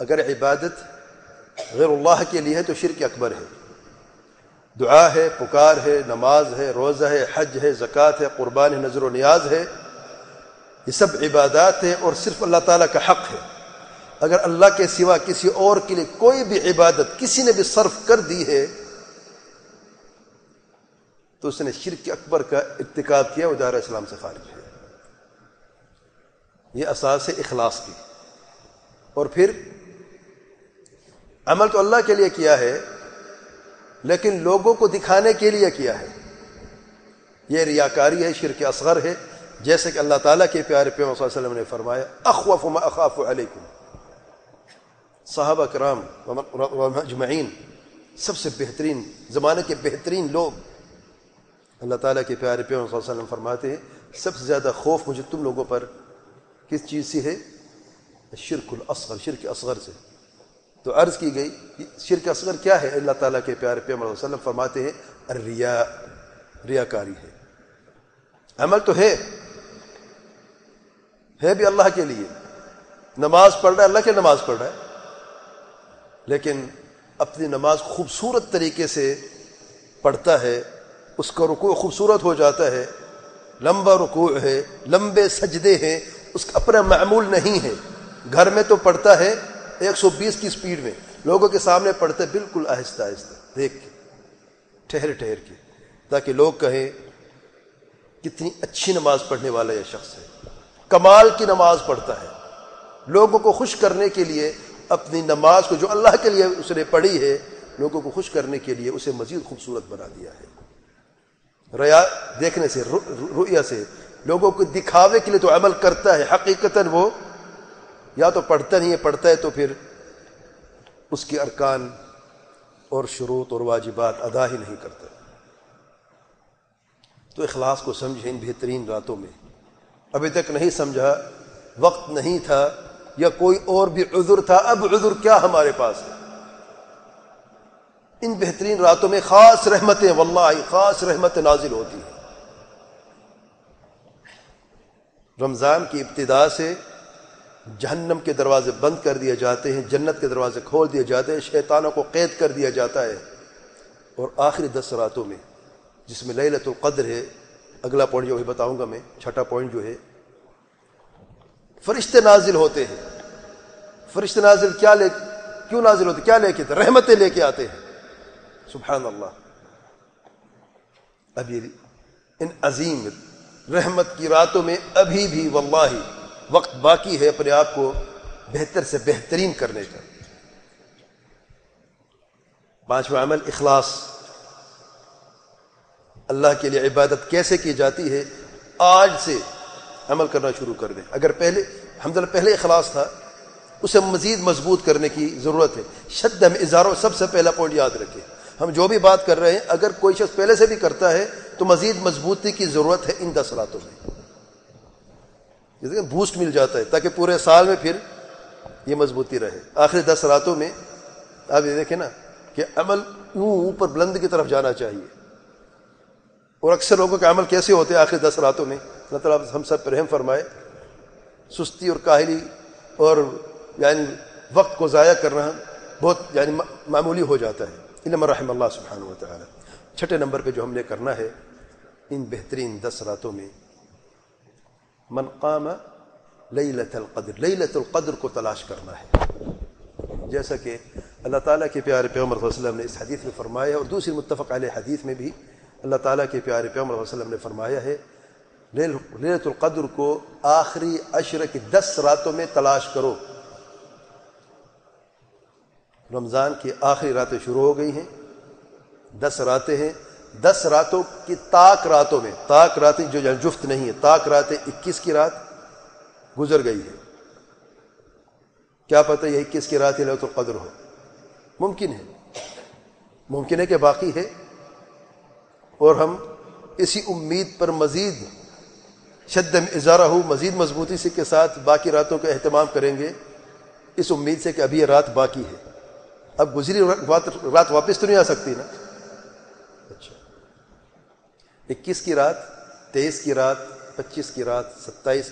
اگر عبادت غیر اللہ کے لیے ہے تو شرک اکبر ہے. دعا ہے، پکار ہے، نماز ہے، روزہ ہے، حج ہے، زکوٰۃ ہے، قربان ہے، نذر و نیاز ہے، یہ سب عبادات ہیں اور صرف اللہ تعالیٰ کا حق ہے. اگر اللہ کے سوا کسی اور کے لیے کوئی بھی عبادت کسی نے بھی صرف کر دی ہے تو اس نے شرک اکبر کا ارتکاب کیا، وہ دائرہ اسلام سے خارج ہے. یہ اساس ہے اخلاص کی. اور پھر عمل تو اللہ کے لیے کیا ہے لیکن لوگوں کو دکھانے کے لیے کیا ہے، یہ ریاکاری ہے، شرک اصغر ہے. جیسے کہ اللہ تعالیٰ کے پیارے پیغمبر صلی اللہ علیہ وسلم نے فرمایا اخوف ما اخاف علیکم. صحابہ کرام اجمعین، سب سے بہترین زمانے کے بہترین لوگ، اللہ تعالیٰ کے پیارے پیغمبر صلی اللہ علیہ وسلم فرماتے ہیں سب سے زیادہ خوف مجھے تم لوگوں پر کس چیز سے ہے؟ شرک الاصغر، شرک اصغر سے. تو عرض کی گئی شرک اصغر کیا ہے؟ اللہ تعالیٰ کے پیارے پیغمبر صلی اللہ علیہ وسلم فرماتے ہیں الریا، ریاکاری ہے. عمل تو ہے بھی اللہ کے لیے، نماز پڑھ رہا ہے، اللہ کے نماز پڑھ رہا ہے، لیکن اپنی نماز خوبصورت طریقے سے پڑھتا ہے، اس کا رکوع خوبصورت ہو جاتا ہے، لمبا رکوع ہے، لمبے سجدے ہیں، اس کا اپنا معمول نہیں ہے. گھر میں تو پڑھتا ہے 120 کی سپیڈ میں، لوگوں کے سامنے پڑھتا ہے بالکل آہستہ آہستہ، دیکھ کے، ٹھہر ٹھہر کے، تاکہ لوگ کہیں کتنی اچھی نماز پڑھنے والا یہ شخص ہے، کمال کی نماز پڑھتا ہے. لوگوں کو خوش کرنے کے لیے اپنی نماز کو جو اللہ کے لیے اس نے پڑھی ہے، لوگوں کو خوش کرنے کے لیے اسے مزید خوبصورت بنا دیا ہے. ریا دیکھنے سے، رؤیا سے، لوگوں کو دکھاوے کے لیے تو عمل کرتا ہے، حقیقتاً وہ یا تو پڑھتا نہیں ہے، پڑھتا ہے تو پھر اس کے ارکان اور شروط اور واجبات ادا ہی نہیں کرتا. تو اخلاص کو سمجھیں ان بہترین راتوں میں. ابھی تک نہیں سمجھا، وقت نہیں تھا یا کوئی اور بھی عذر تھا، اب عذر کیا ہمارے پاس ہے. ان بہترین راتوں میں خاص رحمتیں، واللہ خاص رحمتیں نازل ہوتی ہیں. رمضان کی ابتدا سے جہنم کے دروازے بند کر دیے جاتے ہیں، جنت کے دروازے کھول دیے جاتے ہیں، شیطانوں کو قید کر دیا جاتا ہے. اور آخری 10 راتوں میں جس میں لیلۃ القدر ہے، اگلا پوائنٹ جو ہے بتاؤں گا میں، چھٹا پوائنٹ جو ہے، فرشتے نازل ہوتے ہیں. فرشتے نازل کیوں نازل ہوتے؟ کیا لے کے؟ رحمتیں لے کے آتے ہیں. سبحان اللہ. اب یہ ان عظیم رحمت کی راتوں میں ابھی بھی واللہ وقت باقی ہے اپنے آپ کو بہتر سے بہترین کرنے کا. 5واں عمل اخلاص. اللہ کے لیے عبادت کیسے کی جاتی ہے، آج سے عمل کرنا شروع کر دیں. اگر پہلے الحمدللہ پہلے اخلاص تھا، اسے مزید مضبوط کرنے کی ضرورت ہے. شد میں اظہار، سب سے پہلا پوائنٹ یاد رکھیں. ہم جو بھی بات کر رہے ہیں اگر کوئی شخص پہلے سے بھی کرتا ہے تو مزید مضبوطی کی ضرورت ہے ان 10 راتوں میں. بوسٹ مل جاتا ہے تاکہ پورے سال میں پھر یہ مضبوطی رہے. آخری 10 راتوں میں آپ یہ دیکھیں نا کہ عمل اوپر بلند کی طرف جانا چاہیے. اور اکثر لوگوں کے عمل کیسے ہوتے ہیں آخری 10 راتوں میں؟ اللہ تعالیٰ ہم سب پر رحم فرمائے. سستی اور کاہلی اور یعنی وقت کو ضائع کرنا بہت یعنی معمولی ہو جاتا ہے، الا رحم اللہ سبحانہ و تعالی. چھٹے نمبر پہ جو ہم نے کرنا ہے ان بہترین 10 راتوں میں، من قام لیلۃ القدر، لیلۃ القدر کو تلاش کرنا ہے. جیسا کہ اللہ تعالیٰ کے پیارے پیغمبر صلی اللہ علیہ وسلم نے اس حدیث میں فرمایا، اور دوسری متفق علیہ حدیث میں بھی اللہ تعالیٰ کے پیارے پیغمبر صلی اللہ علیہ وسلم نے فرمایا ہے لیلۃ القدر کو آخری عشر کی 10 راتوں میں تلاش کرو. رمضان کی آخری راتیں شروع ہو گئی ہیں، 10 راتیں ہیں. 10 راتوں کی طاق راتوں میں، طاق راتیں جو جفت نہیں ہے، طاق راتیں 21 کی رات گزر گئی ہے. کیا پتہ یہ 21 کی رات لیلۃ القدر ہو، ممکن ہے کہ باقی ہے. اور ہم اسی امید پر مزید شد ازارہ ہو، مزید مضبوطی سے کے ساتھ باقی راتوں کا اہتمام کریں گے، اس امید سے کہ ابھی یہ رات باقی ہے. اب گزری رات واپس تو نہیں آ سکتی نا. اچھا 21 کی رات، 23 کی رات، 25 کی رات، 27